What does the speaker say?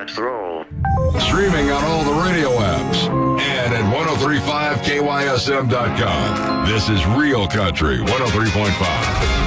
Let's roll. Streaming on all the radio apps and at 1035kysm.com. This is Real Country 103.5.